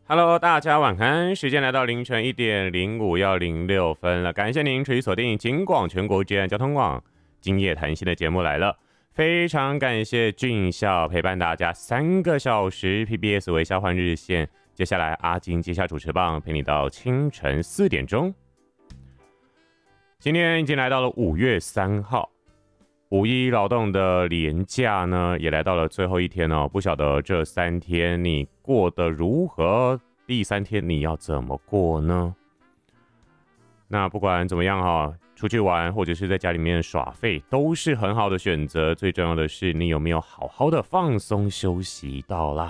Hello，大家晚安，时间来到凌晨1:05要06分了，感谢您持续锁定警广全国治安交通网，今夜谈心的节目来了，非常感谢俊孝陪伴大家3个小时 ，PBS 微笑换日线，接下来阿金接下主持棒，陪你到清晨4点钟。今天已经来到了5月3号。5·1劳动的连假呢，也来到了最后一天哦。不晓得这3天你过得如何？第3天你要怎么过呢？那不管怎么样哈，出去玩或者是在家里面耍废，都是很好的选择。最重要的是，你有没有好好的放松休息到啦？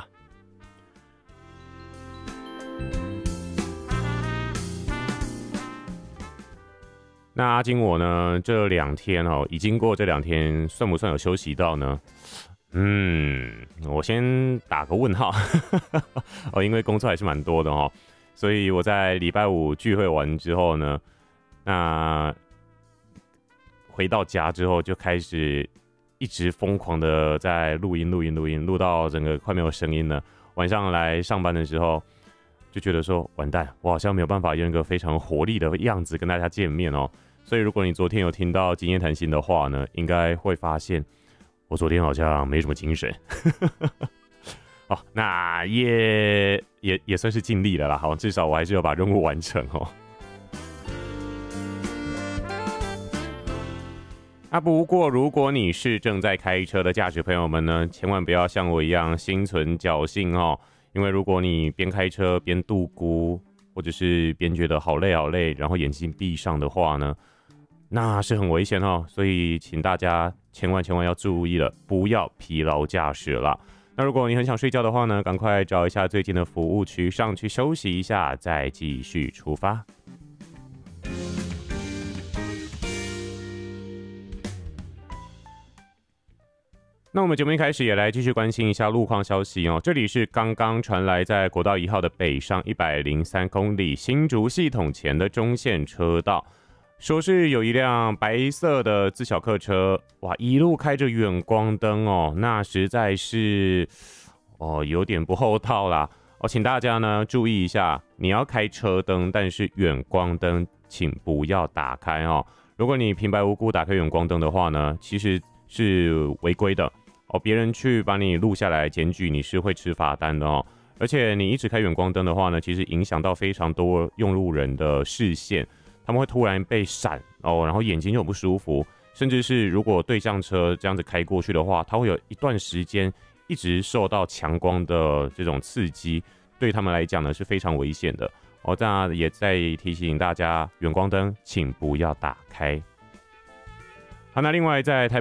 那阿金我呢，这2天哦，已经过这2天，算不算有休息到呢？我先打个问号哦，因为工作还是蛮多的哦，所以我在礼拜5聚会完之后呢，那回到家之后就开始一直疯狂的在录音，录到整个快没有声音了。晚上来上班的时候，就觉得说完蛋，我好像没有办法用一个非常活力的样子跟大家见面哦。所以如果你昨天有听到今夜谈心的话呢，应该会发现我昨天好像没什么精神。哦，那也算是尽力了啦，好，至少我还是有把任务完成哦。不过如果你是正在开车的驾驶朋友们呢，千万不要像我一样心存侥幸哦，因为如果你边开车边度孤，或者是边觉得好累，然后眼睛闭上的话呢，那是很危险哦，所以请大家千万要注意了，不要疲劳驾驶了。那如果你很想睡觉的话呢，赶快找一下最近的服务区上去休息一下，再继续出发。那我们节目一开始也来继续关心一下路况消息哦。这里是刚刚传来在国道1号的北上103公里新竹系统前的中线车道，说是有一辆白色的自小客车，哇，一路开着远光灯哦，那实在是有点不厚道啦哦，请大家呢注意一下，你要开车灯，但是远光灯请不要打开哦。如果你平白无故打开远光灯的话呢，其实是违规的哦，别人去把你录下来检举，你是会吃罚单的哦。而且你一直开远光灯的话呢，其实影响到非常多用路人的视线，他们会突然被闪哦，然后眼睛就很不舒服，甚至是如果对向车这样子开过去的话，它会有一段时间一直受到强光的这种刺激，对他们来讲呢是非常危险的哦。那也在提醒大家，远光灯请不要打开。好，那另外在台